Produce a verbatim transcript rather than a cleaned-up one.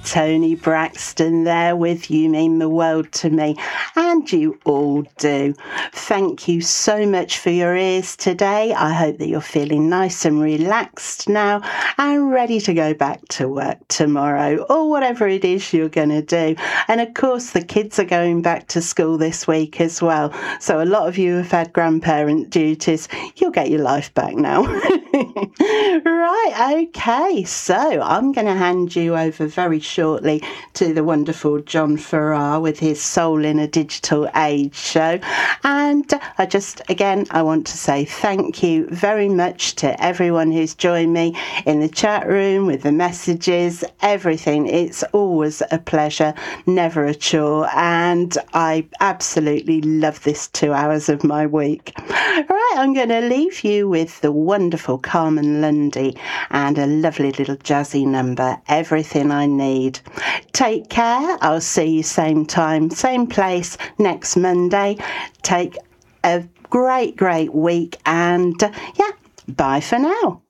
Tony Braxton there with You Mean the World to Me, and you all do. Thank you so much for your ears today. I hope that you're feeling nice and relaxed now and ready to go back to work tomorrow or whatever it is you're going to do. And of course, the kids are going back to school this week as well. So a lot of you have had grandparent duties. You'll get your life back now. Right, okay. So I'm going to hand you over very shortly to the wonderful John Farrar with his Soul in a Digital Age show. And I just, again, I want to say thank you very much to everyone who's joined me in the chat room with the messages, everything. It's always a pleasure, never a chore. And I absolutely love this two hours of my week. Right, I'm going to leave you with the wonderful Carmen Lundy and a lovely little jazzy number, Everything I Need. Take care. I'll see you same time, same place next Monday. Take a great, great week and uh, yeah, bye for now.